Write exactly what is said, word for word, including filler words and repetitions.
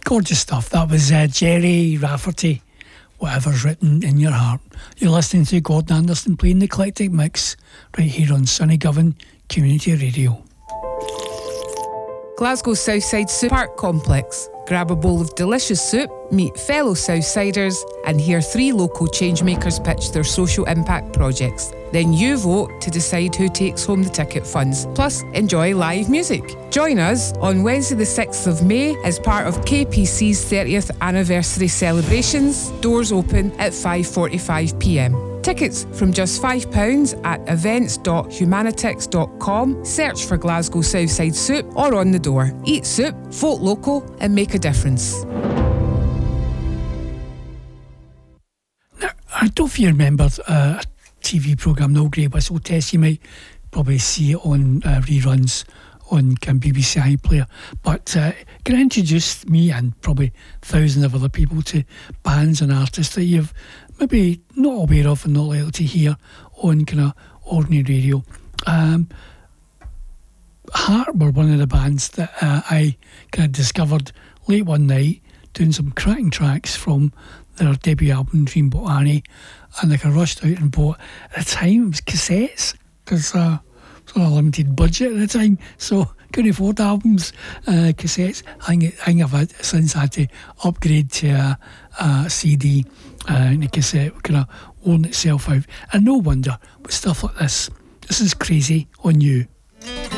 Gorgeous stuff. That was uh, Jerry Rafferty, Whatever's Written in Your Heart. You're listening to Gordon Anderson playing the Eclectic Mix right here on Sunny Govan Community Radio. Glasgow Southside Soup Park Complex. Grab a bowl of delicious soup, meet fellow Southsiders and hear three local changemakers pitch their social impact projects. Then you vote to decide who takes home the ticket funds. Plus, enjoy live music. Join us on Wednesday the sixth of May as part of K P C's thirtieth anniversary celebrations. Doors open at five forty-five p m. Tickets from just five pounds at events dot humanitix dot com. Search for Glasgow Southside Soup or on the door. Eat soup, vote local and make a difference. Now, I don't know if you remember uh, a T V programme, No Grey Whistle Test. You might probably see it on uh, reruns on um, B B C iPlayer. But uh, can I introduce me and probably thousands of other people to bands and artists that you've maybe not aware of and not likely to hear on kind of ordinary radio. Um, Heart were one of the bands that uh, I kind of discovered late one night doing some cracking tracks from their debut album Dreamboat Annie, and like I rushed out and bought, at the time it was cassettes because uh, it was on a limited budget at the time, so couldn't afford albums, uh, cassettes. I think, I think I've had, since had to upgrade to a, a C D, uh, and the cassette kind of worn itself out. And no wonder with stuff like this. This is Crazy on You.